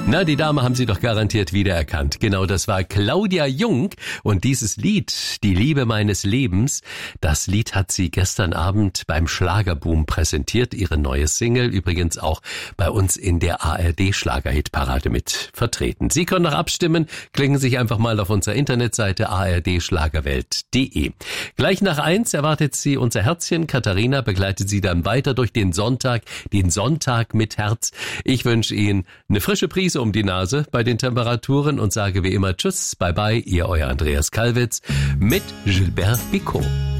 Na, die Dame haben Sie doch garantiert wiedererkannt. Genau, das war Claudia Jung und dieses Lied, Die Liebe meines Lebens, das Lied hat sie gestern Abend beim Schlagerboom präsentiert, ihre neue Single, übrigens auch bei uns in der ARD-Schlagerhitparade mit vertreten. Sie können noch abstimmen, klicken sich einfach mal auf unserer Internetseite ardschlagerwelt.de. Gleich nach 1 erwartet Sie unser Herzchen. Katharina begleitet Sie dann weiter durch den Sonntag mit Herz. Ich wünsche Ihnen eine frische Prise um die Nase bei den Temperaturen und sage wie immer Tschüss, bye bye, Ihr euer Andreas Kalwitz mit Gilbert Picot.